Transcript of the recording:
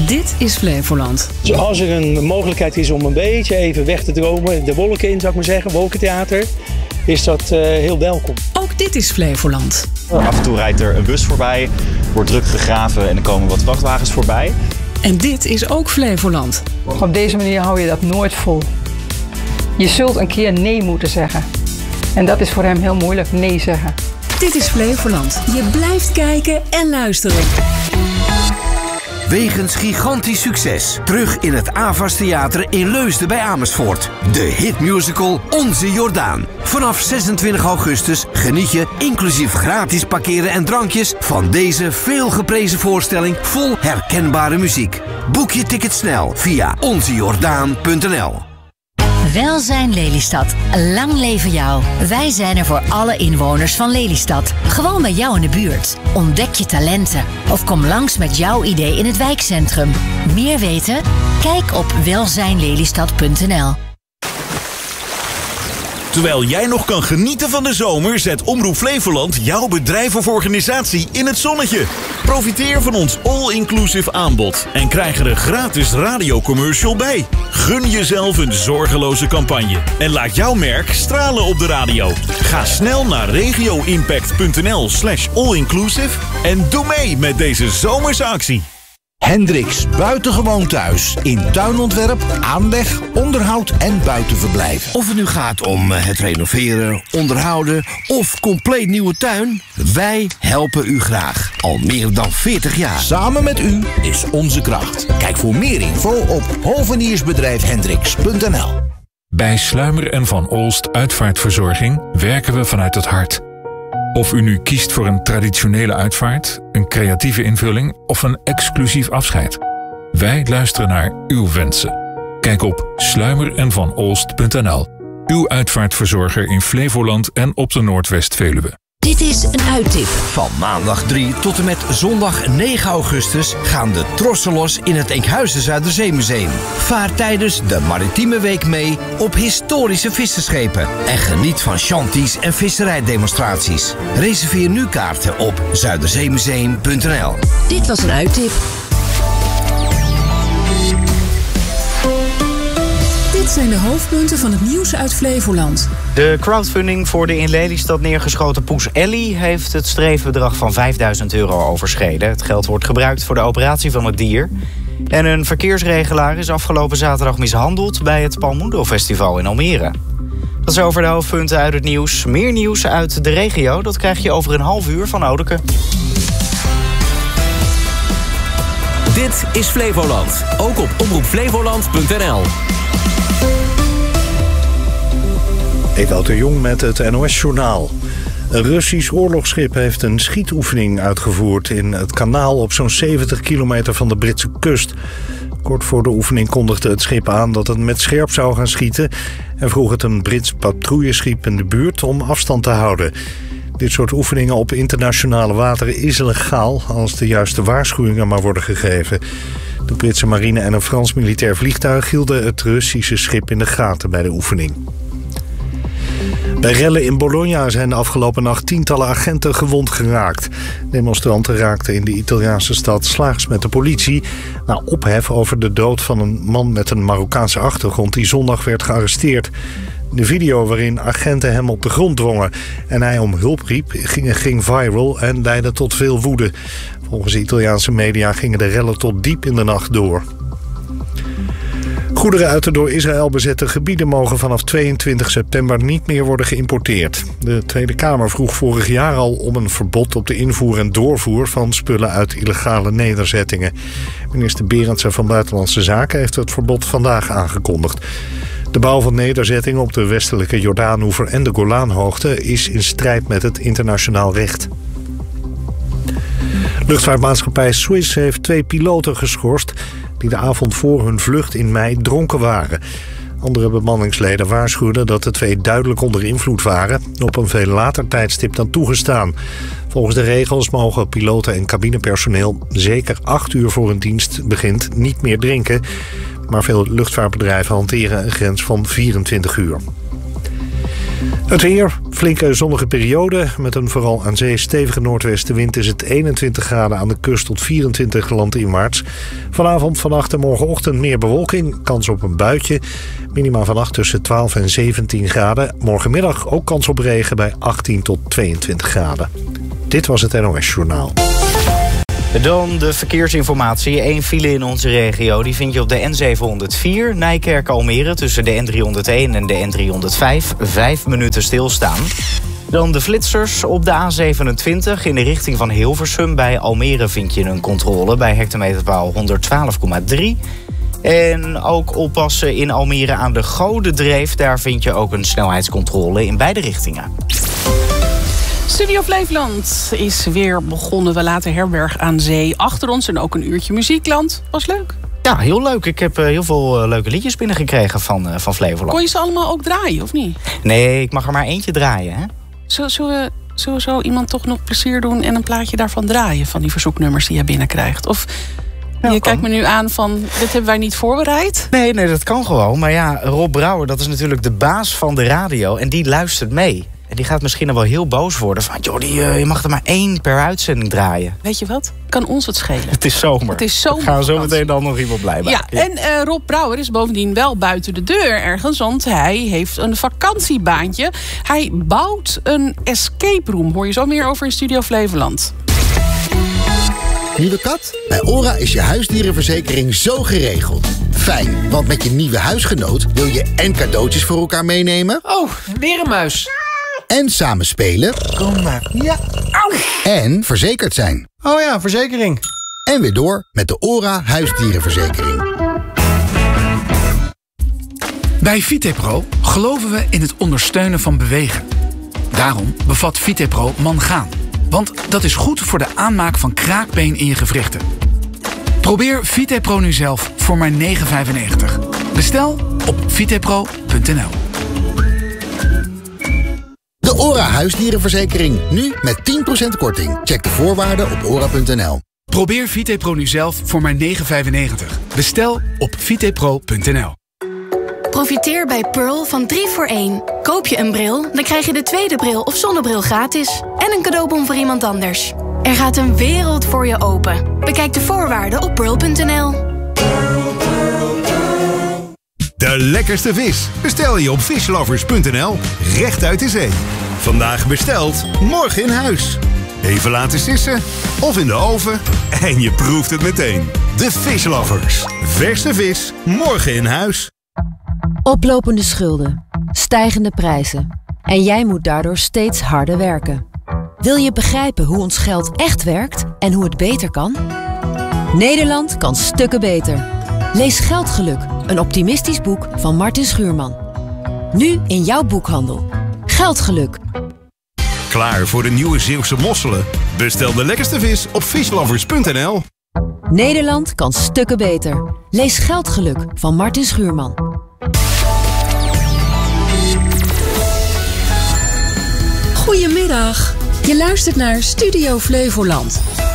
Dit is Flevoland. Dus als er een mogelijkheid is om een beetje even weg te dromen, de wolken in, zou ik maar zeggen, wolkentheater, is dat heel welkom. Ook dit is Flevoland. Af en toe rijdt er een bus voorbij, wordt druk gegraven en er komen wat vrachtwagens voorbij. En dit is ook Flevoland. Op deze manier hou je dat nooit vol. Je zult een keer nee moeten zeggen. En dat is voor hem heel moeilijk, nee zeggen. Dit is Flevoland. Je blijft kijken en luisteren. Wegens gigantisch succes. Terug in het Avas Theater in Leusden bij Amersfoort. De hitmusical Onze Jordaan. Vanaf 26 augustus geniet je, inclusief gratis parkeren en drankjes, van deze veel geprezen voorstelling vol herkenbare muziek. Boek je ticket snel via onzejordaan.nl. Welzijn Lelystad. Lang leven jou. Wij zijn er voor alle inwoners van Lelystad. Gewoon bij jou in de buurt. Ontdek je talenten. Of kom langs met jouw idee in het wijkcentrum. Meer weten? Kijk op welzijnlelystad.nl. Terwijl jij nog kan genieten van de zomer, zet Omroep Flevoland jouw bedrijf of organisatie in het zonnetje. Profiteer van ons all-inclusive aanbod en krijg er een gratis radiocommercial bij. Gun jezelf een zorgeloze campagne en laat jouw merk stralen op de radio. Ga snel naar regioimpact.nl/allinclusive en doe mee met deze zomerse actie. Hendricks Buitengewoon Thuis. In tuinontwerp, aanleg, onderhoud en buitenverblijf. Of het nu gaat om het renoveren, onderhouden of compleet nieuwe tuin. Wij helpen u graag. Al meer dan 40 jaar. Samen met u is onze kracht. Kijk voor meer info op hoveniersbedrijfhendricks.nl. Bij Sluimer en Van Olst Uitvaartverzorging werken we vanuit het hart. Of u nu kiest voor een traditionele uitvaart, een creatieve invulling of een exclusief afscheid. Wij luisteren naar uw wensen. Kijk op sluimerenvanolst.nl. Uw uitvaartverzorger in Flevoland en op de Noordwest-Veluwe. Dit is een uittip. Van maandag 3 tot en met zondag 9 augustus gaan de trossen los in het Enkhuizen Zuiderzeemuseum. Vaar tijdens de Maritieme Week mee op historische visserschepen en geniet van chanties en visserijdemonstraties. Reserveer nu kaarten op zuiderzeemuseum.nl. Dit was een uittip. Dit zijn de hoofdpunten van het nieuws uit Flevoland. De crowdfunding voor de in Lelystad neergeschoten poes Ellie heeft het streefbedrag van €5.000 overschreden. Het geld wordt gebruikt voor de operatie van het dier. En een verkeersregelaar is afgelopen zaterdag mishandeld bij het Palmundo Festival in Almere. Dat is over de hoofdpunten uit het nieuws. Meer nieuws uit de regio, dat krijg je over een half uur van Odeke. Dit is Flevoland, ook op omroepflevoland.nl. Ewout de Jong met het NOS-journaal. Een Russisch oorlogsschip heeft een schietoefening uitgevoerd in het kanaal op zo'n 70 kilometer van de Britse kust. Kort voor de oefening kondigde het schip aan dat het met scherp zou gaan schieten en vroeg het een Brits patrouilleschip in de buurt om afstand te houden. Dit soort oefeningen op internationale wateren is legaal als de juiste waarschuwingen maar worden gegeven. De Britse marine en een Frans militair vliegtuig hielden het Russische schip in de gaten bij de oefening. Bij rellen in Bologna zijn de afgelopen nacht tientallen agenten gewond geraakt. Demonstranten raakten in de Italiaanse stad slaags met de politie na ophef over de dood van een man met een Marokkaanse achtergrond die zondag werd gearresteerd. De video waarin agenten hem op de grond dwongen en hij om hulp riep ging viral en leidde tot veel woede. Volgens Italiaanse media gingen de rellen tot diep in de nacht door. Goederen uit de door Israël bezette gebieden mogen vanaf 22 september niet meer worden geïmporteerd. De Tweede Kamer vroeg vorig jaar al om een verbod op de invoer en doorvoer van spullen uit illegale nederzettingen. Minister Berendsen van Buitenlandse Zaken heeft het verbod vandaag aangekondigd. De bouw van nederzettingen op de westelijke Jordaanoever en de Golaanhoogte is in strijd met het internationaal recht. Luchtvaartmaatschappij Swiss heeft 2 piloten geschorst die de avond voor hun vlucht in mei dronken waren. Andere bemanningsleden waarschuwden dat de 2 duidelijk onder invloed waren, op een veel later tijdstip dan toegestaan. Volgens de regels mogen piloten en cabinepersoneel zeker 8 uur voor een dienst begint niet meer drinken. Maar veel luchtvaartbedrijven hanteren een grens van 24 uur. Het weer, flinke zonnige periode. Met een vooral aan zee stevige noordwestenwind is het 21 graden aan de kust tot 24 landinwaarts. Vanavond, vannacht en morgenochtend meer bewolking. Kans op een buitje. Minima vannacht tussen 12 en 17 graden. Morgenmiddag ook kans op regen bij 18 tot 22 graden. Dit was het NOS Journaal. Dan de verkeersinformatie. 1 file in onze regio. Die vind je op de N704, Nijkerk-Almere, tussen de N301 en de N305. 5 minuten stilstaan. Dan de flitsers op de A27 in de richting van Hilversum. Bij Almere vind je een controle bij hectometerpaal 112,3. En ook oppassen in Almere aan de Godendreef. Daar vind je ook een snelheidscontrole in beide richtingen. Studio Flevoland is weer begonnen. We laten Herberg aan Zee achter ons en ook een uurtje muziekland. Was leuk. Ja, heel leuk. Ik heb heel veel leuke liedjes binnengekregen van Flevoland. Kon je ze allemaal ook draaien, of niet? Nee, ik mag er maar eentje draaien, hè? Zullen we zo iemand toch nog plezier doen en een plaatje daarvan draaien? Van die verzoeknummers die je binnenkrijgt? Of je kijkt me nu aan van, dit hebben wij niet voorbereid? Nee, dat kan gewoon. Maar ja, Rob Brouwer, dat is natuurlijk de baas van de radio. En die luistert mee. En die gaat misschien dan wel heel boos worden. Van, joh, je mag er maar 1 per uitzending draaien. Weet je wat? Kan ons het schelen. Het is zomer. Het is zomer. Gaan we zo meteen dan nog iemand blij maken. Ja, en Rob Brouwer is bovendien wel buiten de deur ergens. Want hij heeft een vakantiebaantje. Hij bouwt een escape room. Hoor je zo meer over in Studio Flevoland. Nieuwe kat? Bij ORA is je huisdierenverzekering zo geregeld. Fijn, want met je nieuwe huisgenoot wil je en cadeautjes voor elkaar meenemen. Oh, weer een muis. En samen spelen. Kom maar. Ja. Au. En verzekerd zijn. Oh ja, verzekering. En weer door met de ORA huisdierenverzekering. Bij Vitepro geloven we in het ondersteunen van bewegen. Daarom bevat Vitepro mangaan. Want dat is goed voor de aanmaak van kraakbeen in je gewrichten. Probeer Vitepro nu zelf voor maar €9,95. Bestel op vitepro.nl. De ORA huisdierenverzekering. Nu met 10% korting. Check de voorwaarden op ora.nl. Probeer Vitepro nu zelf voor maar €9,95. Bestel op vitepro.nl. Profiteer bij Pearl van 3 voor 1. Koop je een bril, dan krijg je de tweede bril of zonnebril gratis. En een cadeaubon voor iemand anders. Er gaat een wereld voor je open. Bekijk de voorwaarden op pearl.nl. De lekkerste vis bestel je op fishlovers.nl. Recht uit de zee. Vandaag besteld, morgen in huis. Even laten sissen of in de oven en je proeft het meteen. De Fishlovers. Verse vis, morgen in huis. Oplopende schulden, stijgende prijzen. En jij moet daardoor steeds harder werken. Wil je begrijpen hoe ons geld echt werkt en hoe het beter kan? Nederland kan stukken beter. Lees Geldgeluk, een optimistisch boek van Martin Schuurman. Nu in jouw boekhandel. Geldgeluk. Klaar voor de nieuwe Zeeuwse mosselen? Bestel de lekkerste vis op fishlovers.nl. Nederland kan stukken beter. Lees Geldgeluk van Martin Schuurman. Goedemiddag. Je luistert naar Studio Flevoland.